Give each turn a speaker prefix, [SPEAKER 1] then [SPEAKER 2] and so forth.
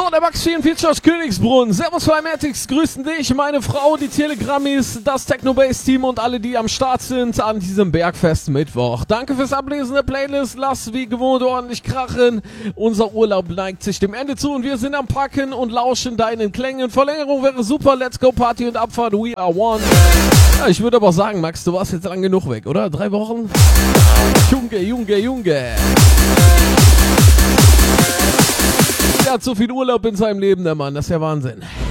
[SPEAKER 1] der Max 44 aus Königsbrunn. Servus Flymatix, grüßen dich, meine Frau, die Telegrammis, das Technobase-Team und alle, die am Start sind an diesem Bergfest Mittwoch. Danke fürs Ablesen der Playlist, lass wie gewohnt ordentlich krachen. Unser Urlaub neigt sich dem Ende zu und wir sind am Packen und lauschen deinen Klängen. Verlängerung wäre super, let's go Party und Abfahrt, we are one. Ja, ich würde aber sagen, Max, du warst jetzt lang genug weg, oder? 3 Wochen? Junge. Der hat so viel Urlaub in seinem Leben, der Mann. Das ist ja Wahnsinn.